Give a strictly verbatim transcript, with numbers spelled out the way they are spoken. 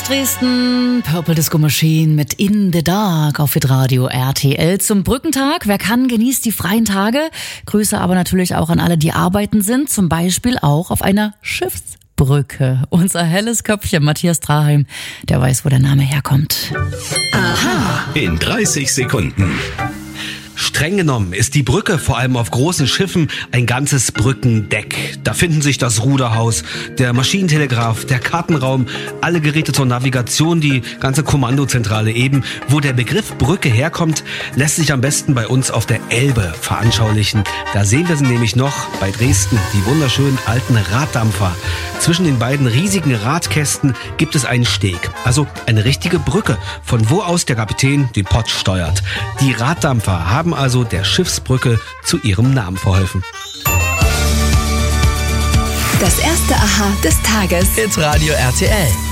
Dresden, Purple Disco Machine mit In the Dark auf Hitradio R T L zum Brückentag. Wer kann, genießt die freien Tage. Grüße aber natürlich auch an alle, die arbeiten sind, zum Beispiel auch auf einer Schiffsbrücke. Unser helles Köpfchen Matthias Draheim, der weiß, wo der Name herkommt. Aha! In dreißig Sekunden. Streng genommen ist die Brücke vor allem auf großen Schiffen ein ganzes Brückendeck. Da finden sich das Ruderhaus, der Maschinentelegraph, der Kartenraum, alle Geräte zur Navigation, die ganze Kommandozentrale eben. Wo der Begriff Brücke herkommt, lässt sich am besten bei uns auf der Elbe veranschaulichen. Da sehen wir sie nämlich noch bei Dresden, die wunderschönen alten Raddampfer. Zwischen den beiden riesigen Radkästen gibt es einen Steg, also eine richtige Brücke, von wo aus der Kapitän den Pott steuert. Die Raddampfer haben also der Schiffsbrücke zu ihrem Namen verholfen. Das erste Aha des Tages. Hitradio R T L.